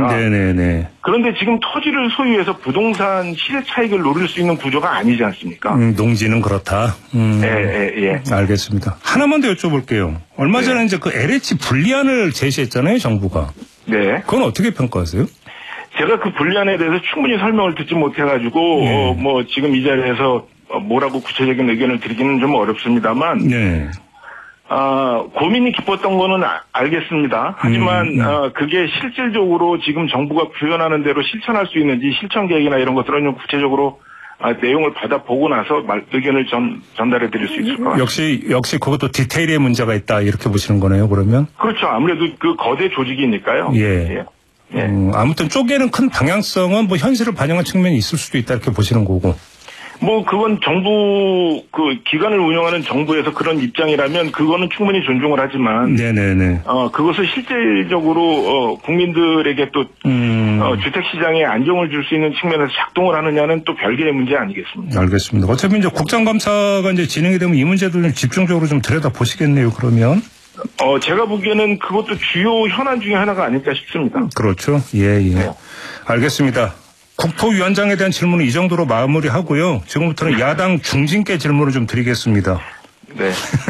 않습니까? 네네네. 그런데 지금 토지를 소유해서 부동산 시세 차익을 노릴 수 있는 구조가 아니지 않습니까? 농지는 그렇다. 예. 알겠습니다. 하나만 더 여쭤볼게요. 얼마 전에 이제 그 LH 분리안을 제시했잖아요, 정부가. 네. 그건 어떻게 평가하세요? 제가 그 분리안에 대해서 충분히 설명을 듣지 못해가지고, 뭐 지금 이 자리에서 뭐라고 구체적인 의견을 드리기는 좀 어렵습니다만, 네. 고민이 깊었던 거는 알겠습니다. 하지만 그게 실질적으로 지금 정부가 구현하는 대로 실천할 수 있는지 실천 계획이나 이런 것들은 좀 구체적으로 내용을 받아보고 나서 의견을 전달해 드릴 수 있을 것 같습니다. 역시 그것도 디테일의 문제가 있다 이렇게 보시는 거네요, 그러면? 그렇죠. 아무래도 그 거대 조직이니까요. 예. 아무튼 쪼개는 큰 방향성은 뭐 현실을 반영한 측면이 있을 수도 있다 이렇게 보시는 거고. 뭐 그건 정부 그 기관을 운영하는 정부에서 그런 입장이라면 그거는 충분히 존중을 하지만 네네네. 그것을 실질적으로 국민들에게 또 주택 시장에 안정을 줄 수 있는 측면에서 작동을 하느냐는 또 별개의 문제 아니겠습니까? 알겠습니다. 어차피 이제 국정감사가 이제 진행이 되면 이 문제도 집중적으로 좀 들여다 보시겠네요. 그러면. 제가 보기에는 그것도 주요 현안 중에 하나가 아닐까 싶습니다. 그렇죠. 예. 네. 알겠습니다. 국토위원장에 대한 질문은 이 정도로 마무리하고요. 지금부터는 야당 중진께 질문을 좀 드리겠습니다. 네.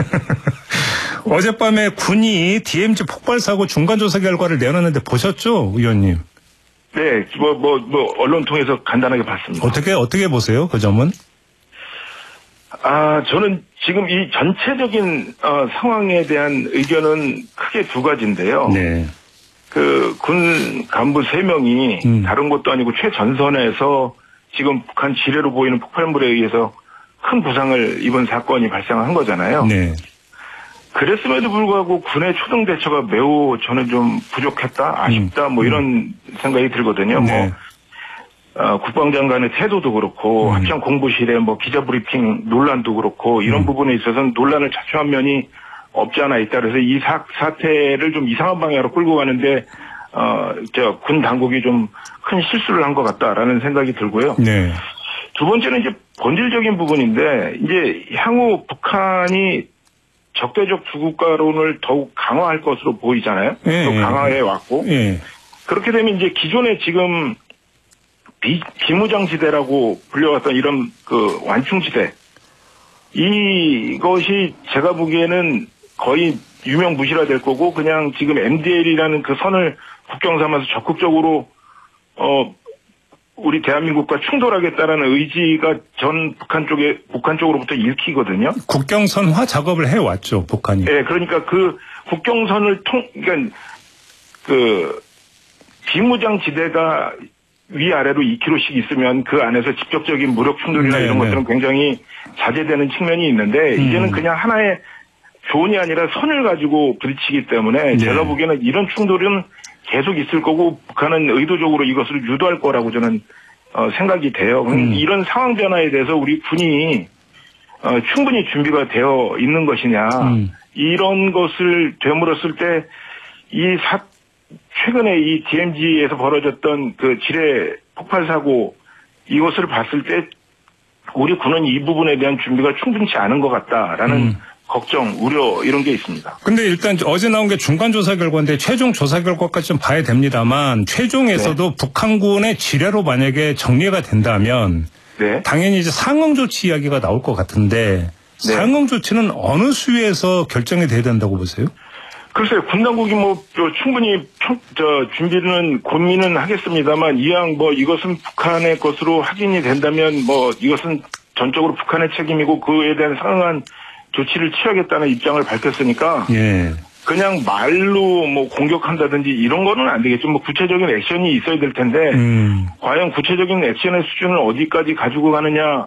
어젯밤에 군이 DMZ 폭발 사고 중간조사 결과를 내놨는데 보셨죠, 의원님? 네, 언론 통해서 간단하게 봤습니다. 어떻게 보세요, 그 점은? 저는 지금 이 전체적인 상황에 대한 의견은 크게 두 가지인데요. 네. 군 간부 3명이 다른 것도 아니고 최전선에서 지금 북한 지뢰로 보이는 폭발물에 의해서 큰 부상을 입은 사건이 발생한 거잖아요. 네. 그랬음에도 불구하고 군의 초동 대처가 매우 저는 좀 부족했다, 아쉽다, 뭐 이런 생각이 들거든요. 네. 국방장관의 태도도 그렇고 합참 공보실의 기자 브리핑 논란도 그렇고 이런 부분에 있어서는 논란을 자초한 면이 없지 않아 있다. 그래서 이 사태를 좀 이상한 방향으로 끌고 가는데 군 당국이 좀 큰 실수를 한 것 같다라는 생각이 들고요. 네. 두 번째는 이제 본질적인 부분인데 이제 향후 북한이 적대적 주국가론을 더욱 강화할 것으로 보이잖아요. 네. 또 강화해 왔고 네. 그렇게 되면 이제 기존에 지금 비무장지대라고 불려왔던 이런 그 완충지대 이것이 제가 보기에는 거의 유명무실화될 거고 그냥 지금 MDL이라는 그 선을 국경 삼아서 적극적으로 우리 대한민국과 충돌하겠다라는 의지가 전 북한 쪽으로부터 읽히거든요. 국경선화 작업을 해왔죠, 북한이. 네, 그러니까 그 국경선을 그러니까 그 비무장지대가 위아래로 2km씩 있으면 그 안에서 직접적인 무력 충돌이나 이런 것들은 굉장히 자제되는 측면이 있는데 이제는 그냥 하나의 조언이 아니라 선을 가지고 부딪히기 때문에 제가 보기에는 이런 충돌은 계속 있을 거고 북한은 의도적으로 이것을 유도할 거라고 저는 생각이 돼요. 이런 상황 변화에 대해서 우리 군이 충분히 준비가 되어 있는 것이냐 이런 것을 되물었을 때 최근에 이 DMZ에서 벌어졌던 그 지뢰 폭발 사고 이것을 봤을 때 우리 군은 이 부분에 대한 준비가 충분치 않은 것 같다라는 걱정, 우려 이런 게 있습니다. 근데 일단 어제 나온 게 중간조사 결과인데 최종 조사 결과까지 좀 봐야 됩니다만 최종에서도 북한군의 지뢰로 만약에 정리가 된다면 당연히 이제 상응 조치 이야기가 나올 것 같은데 상응 조치는 어느 수위에서 결정이 돼야 된다고 보세요? 글쎄요, 군 당국이 충분히 준비는 고민은 하겠습니다만 이왕 이것은 북한의 것으로 확인이 된다면 이것은 전적으로 북한의 책임이고 그에 대한 상응한 조치를 취하겠다는 입장을 밝혔으니까 그냥 말로 공격한다든지 이런 거는 안 되겠죠. 구체적인 액션이 있어야 될 텐데 과연 구체적인 액션의 수준을 어디까지 가지고 가느냐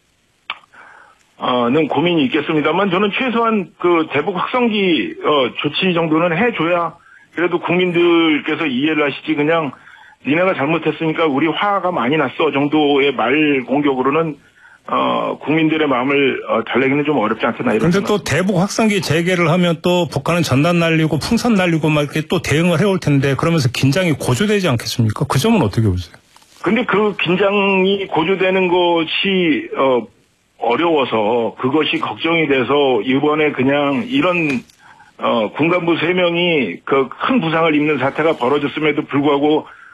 는 고민이 있겠습니다만 저는 최소한 그 대북 확성기 조치 정도는 해줘야 그래도 국민들께서 이해를 하시지 그냥 니네가 잘못했으니까 우리 화가 많이 났어 정도의 말 공격으로는 국민들의 마음을 달래기는 좀 어렵지 않겠나 이런. 그런데 또 대북 확성기 재개를 하면 또 북한은 전단 날리고 풍선 날리고 막 이렇게 또 대응을 해올 텐데 그러면서 긴장이 고조되지 않겠습니까? 그 점은 어떻게 보세요? 근데 그 긴장이 고조되는 것이 어려워서 그것이 걱정이 돼서 이번에 그냥 이런 군간부 3명이 그 큰 부상을 입는 사태가 벌어졌음에도 불구하고